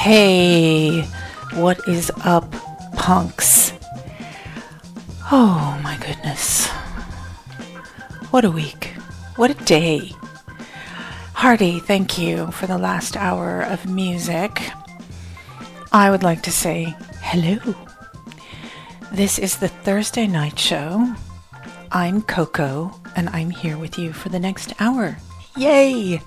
Hey, what is up, punks? Oh my goodness. What a week. What a day. Hardy, thank you for the last hour of music. I would like to say hello. This is the Thursday night show. I'm Coco, and I'm here with you for the next hour. Yay!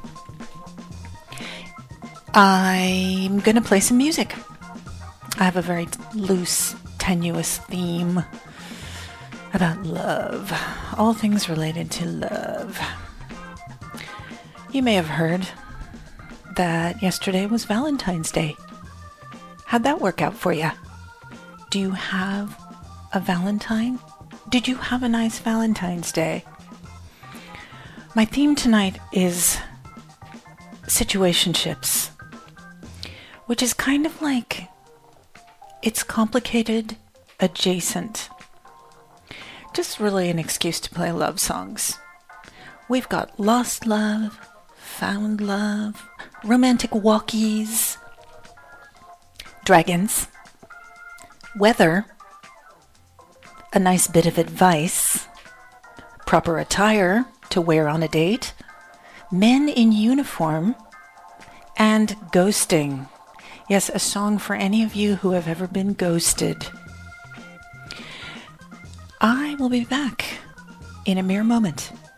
I'm going to play some music. I have a very loose, tenuous theme about love. All things related to love. You may have heard that yesterday was Valentine's Day. How'd that work out for you? Do you have a Valentine? Did you have a nice Valentine's Day? My theme tonight is situationships, which is kind of like, it's complicated adjacent. Just really an excuse to play love songs. We've got lost love, found love, romantic walkies, dragons, weather, a nice bit of advice, proper attire to wear on a date, men in uniform, and ghosting. Yes, a song for any of you who have ever been ghosted. I will be back in a mere moment.